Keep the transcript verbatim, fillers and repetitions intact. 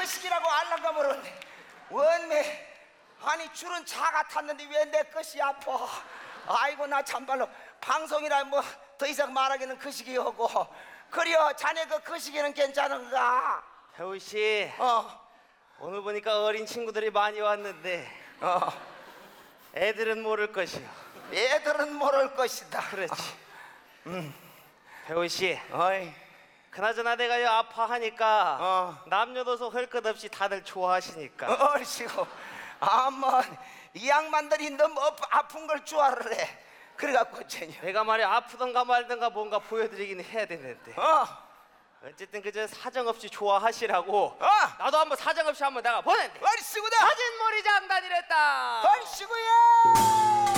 거시기라고 알란가 모르네. 원매 아니 줄은 차가 탔는데 왜 내 것이 아파. 아이고 나 참말로 방송이라 뭐 더 이상 말하기는 거시기하고. 그려 자네 그 거시기는 괜찮은가? 배우씨, 어, 오늘 보니까 어린 친구들이 많이 왔는데 어. 애들은 모를 것이요. 애들은 모를 것이다. 그렇지. 음. 배우씨, 어이, 그나저나 내가 요 아파하니까 어. 남녀노소 할 것 없이 다들 좋아하시니까. 얼씨고 아뭐 이 양반들이 너무 아픈 걸 좋아를 해. 그래갖고 쟤냐. 내가 말이야 아프던가 말던가 뭔가 보여드리긴 해야 되는데 어, 어쨌든 그저 사정없이 좋아하시라고 어. 나도 한번 사정없이 한번 내가 보낸대. 얼씨구다. 사진몰이 장단이랬다. 얼씨구야.